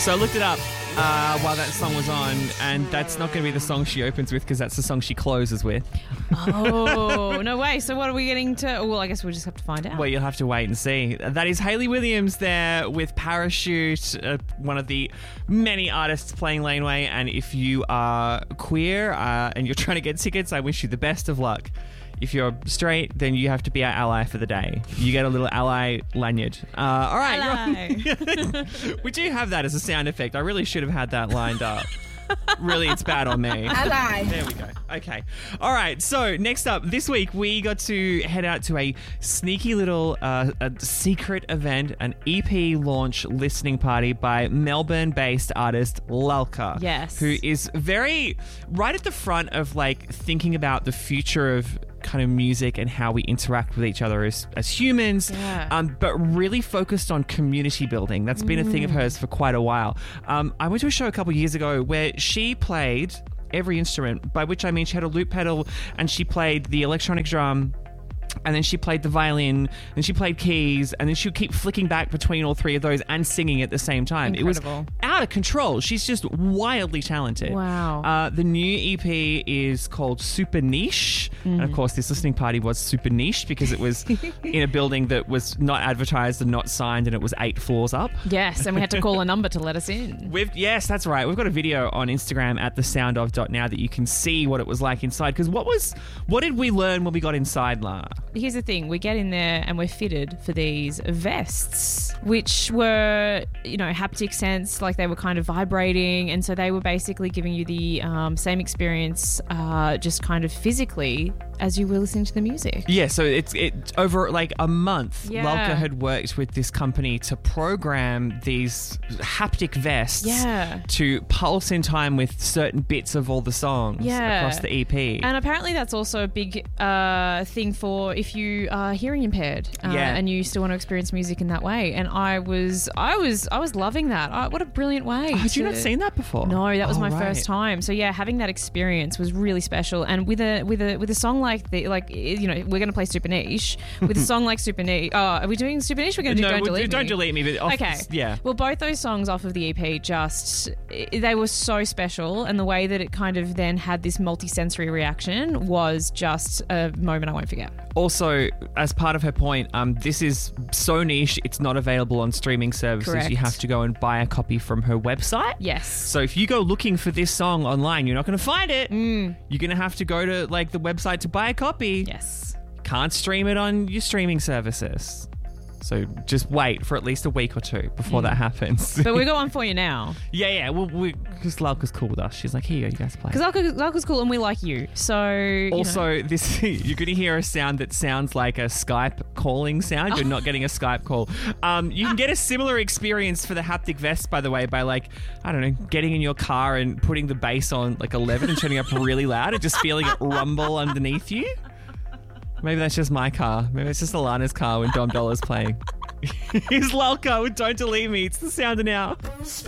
So I looked it up while that song was on, and that's not going to be the song she opens with because that's the song she closes with. Oh, no way. So what are we getting to? Well, I guess we'll just have to find out. Well, you'll have to wait and see. That is Hayley Williams there with Parachute, one of the many artists playing Laneway. And if you are queer and you're trying to get tickets, I wish you the best of luck. If you're straight, then you have to be our ally for the day. You get a little ally lanyard. All right. We do have that as a sound effect. I really should have had that lined up. Really, it's bad on me. Ally. There we go. Okay. All right. So next up, this week, we got to head out to a sneaky little a secret event, an EP launch listening party by Melbourne-based artist Lalka. Yes. Who is very right at the front of like thinking about the future of kind of music and how we interact with each other as humans, but really focused on community building. That's been a thing of hers for quite a while. I went to a show a couple of years ago where she played every instrument, by which I mean she had a loop pedal and she played the electronic drum, and then she played the violin, and she played keys, and then she would keep flicking back between all three of those and singing at the same time. Incredible. It was out of control. She's just wildly talented. Wow. The new EP is called Super Niche, and of course this listening party was super niche because it was in a building that was not advertised and not signed, and it was 8 floors up. Yes, and we had to call a number to let us in. Yes, that's right. We've got a video on Instagram at thesoundof.now that you can see what it was like inside. Because what did we learn when we got inside, La? Here's the thing. We get in there and we're fitted for these vests, which were, haptic sense, like they were kind of vibrating. And so they were basically giving you the same experience just kind of physically as you were listening to the music. Yeah, so it's over like a month, Yeah. Lalka had worked with this company to program these haptic vests to pulse in time with certain bits of all the songs across the EP. And apparently that's also a big thing for if you are hearing impaired and you still want to experience music in that way. And I was loving that. What a brilliant way. Had you not seen that before? No, that was my right. first time. So yeah, having that experience was really special. And with a song like we're going to play Super Niche. With a song like Super Niche. Oh, are we doing Super Niche? We're going to do Don't Delete Me. Don't Delete Me. But Okay. Yeah. Well, both those songs off of the EP they were so special, and the way that it kind of then had this multi-sensory reaction was just a moment I won't forget. Also, as part of her point, this is so niche, it's not available on streaming services. Correct. You have to go and buy a copy from her website. Yes. So if you go looking for this song online, you're not going to find it. You're going to have to go to like the website to buy a copy. Yes. Can't stream it on your streaming services. So just wait for at least a week or two before that happens. But we got one for you now. Yeah. Well, because Lalka's cool with us. She's like, here you go, you guys play. Because Lalka's cool and we like you. So also, this you're going to hear a sound that sounds like a Skype calling sound. You're not getting a Skype call. You can get a similar experience for the haptic vest, by the way, by like, I don't know, getting in your car and putting the bass on like 11 and turning up really loud and just feeling it rumble underneath you. Maybe that's just my car. Maybe it's just Alana's car when Dom Dolla's playing. Here's Lalka with Don't Delete Me. It's the sound of now.